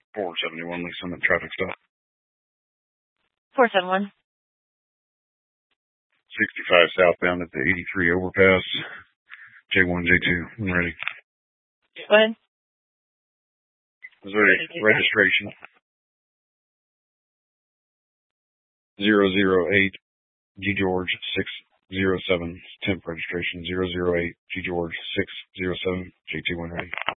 471 Lee Summit traffic stop. 471. 65 southbound at the 83 overpass. J1, J2. I'm ready. Go ahead. Missouri registration. 008 G George 607. Temp registration 008 G George 607. J2 1 ready.